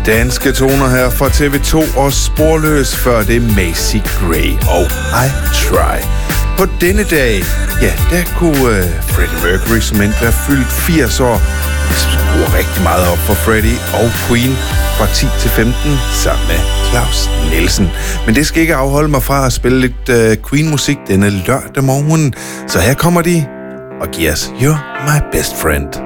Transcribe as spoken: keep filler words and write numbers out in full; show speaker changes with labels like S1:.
S1: Danske toner her fra T V to og Sporløs, før det Macy Gray og I Try. På denne dag, ja, der kunne uh, Freddie Mercury som endte være fyldt firs år. Det skruer rigtig meget op for Freddie og Queen fra ti til femten sammen med Claus Nielsen. Men det skal ikke afholde mig fra at spille lidt uh, Queen-musik denne lørdag morgen. Så her kommer de og giver os You're My Best Friend.